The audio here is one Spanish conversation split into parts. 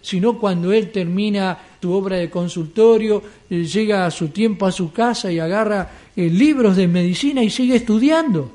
sino cuando él termina su obra de consultorio, llega a su tiempo a su casa y agarra libros de medicina y sigue estudiando.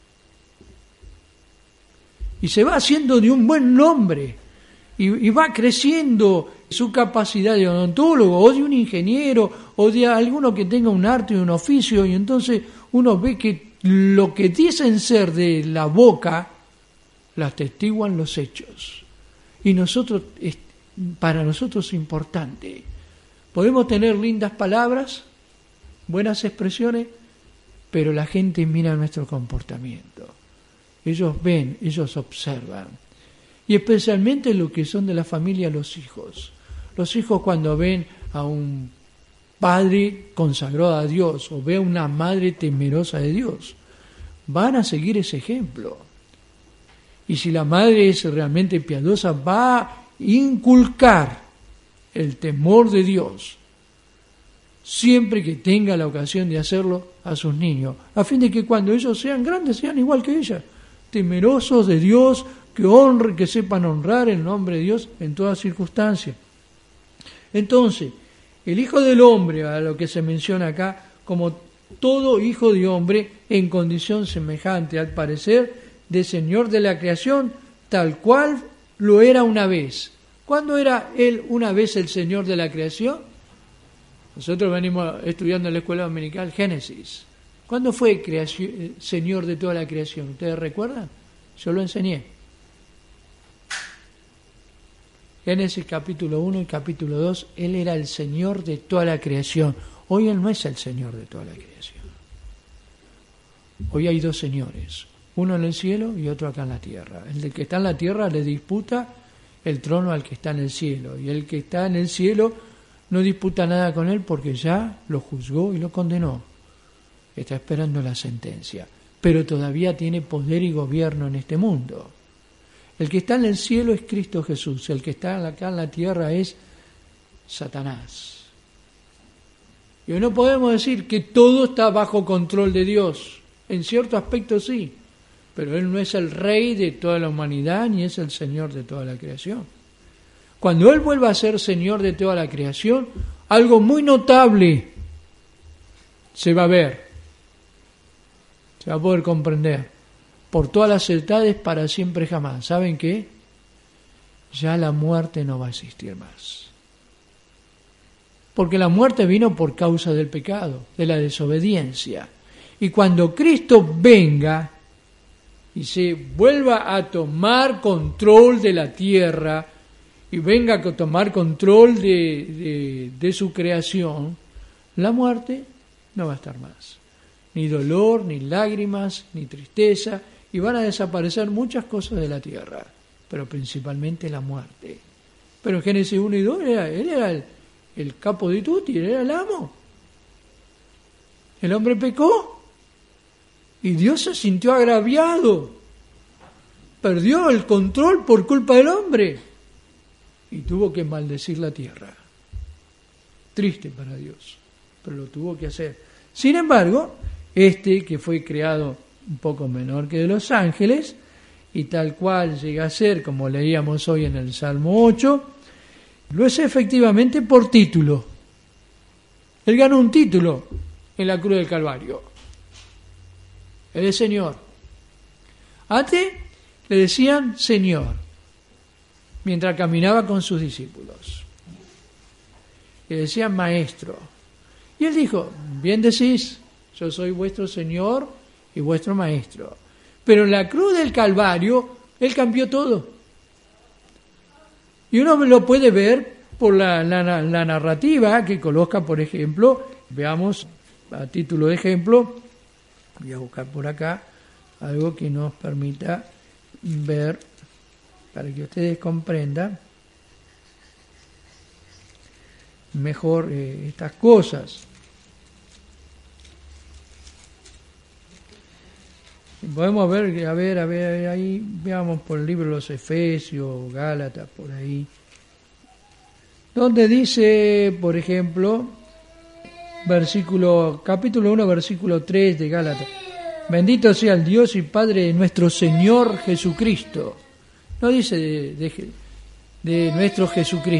Y se va haciendo de un buen nombre y va creciendo su capacidad de odontólogo o de un ingeniero o de alguno que tenga un arte y un oficio, y entonces uno ve que lo que dicen ser de la boca lo atestiguan los hechos. Y para nosotros es importante. Podemos tener lindas palabras, buenas expresiones, pero la gente mira nuestro comportamiento. Ellos ven, ellos observan. Y especialmente lo que son de la familia, los hijos. Los hijos, cuando ven a un padre consagrado a Dios o ve a una madre temerosa de Dios, van a seguir ese ejemplo. Y si la madre es realmente piadosa, va a inculcar el temor de Dios siempre que tenga la ocasión de hacerlo a sus niños, a fin de que cuando ellos sean grandes sean igual que ella, temerosos de Dios, que sepan honrar el nombre de Dios en todas circunstancias. Entonces, el Hijo del Hombre, a lo que se menciona acá, como todo hijo de hombre, en condición semejante, al parecer, de Señor de la creación, tal cual lo era una vez. ¿Cuándo era Él una vez el Señor de la creación? Nosotros venimos estudiando en la escuela dominical Génesis. ¿Cuándo fue Señor de toda la creación? ¿Ustedes recuerdan? Yo lo enseñé. Génesis capítulo 1 y capítulo 2, Él era el Señor de toda la creación. Hoy Él no es el Señor de toda la creación. Hoy hay dos señores, uno en el cielo y otro acá en la tierra. El que está en la tierra le disputa el trono al que está en el cielo, y el que está en el cielo no disputa nada con Él porque ya lo juzgó y lo condenó. Está esperando la sentencia, pero todavía tiene poder y gobierno en este mundo. El que está en el cielo es Cristo Jesús, el que está acá en la tierra es Satanás. Y hoy no podemos decir que todo está bajo control de Dios. En cierto aspecto sí, pero Él no es el rey de toda la humanidad ni es el Señor de toda la creación. Cuando Él vuelva a ser Señor de toda la creación, algo muy notable se va a ver, se va a poder comprender. Por todas las edades, para siempre jamás. ¿Saben qué? Ya la muerte no va a existir más. Porque la muerte vino por causa del pecado, de la desobediencia. Y cuando Cristo venga y se vuelva a tomar control de la tierra y venga a tomar control de su creación, la muerte no va a estar más. Ni dolor, ni lágrimas, ni tristeza, y van a desaparecer muchas cosas de la tierra, pero principalmente la muerte. Pero en Génesis 1 y 2, él era el capo de tutti, él era el amo. El hombre pecó y Dios se sintió agraviado, perdió el control por culpa del hombre y tuvo que maldecir la tierra. Triste para Dios, pero lo tuvo que hacer. Sin embargo, que fue creado un poco menor que de los ángeles, y tal cual llega a ser, como leíamos hoy en el Salmo 8, lo es efectivamente por título. Él ganó un título en la cruz del Calvario. Él es Señor. Antes le decían Señor, mientras caminaba con sus discípulos. Le decían Maestro. Y Él dijo, bien decís, yo soy vuestro Señor y vuestro Maestro. Pero en la cruz del Calvario, Él cambió todo. Y uno lo puede ver por la narrativa que coloca, por ejemplo, veamos a título de ejemplo, voy a buscar por acá algo que nos permita ver, para que ustedes comprendan mejor estas cosas. Podemos ver, a ver, ahí, veamos por el libro de los Efesios, Gálatas, por ahí, donde dice, por ejemplo, capítulo 1, versículo 3 de Gálatas, bendito sea el Dios y Padre de nuestro Señor Jesucristo. No dice de nuestro Jesucristo.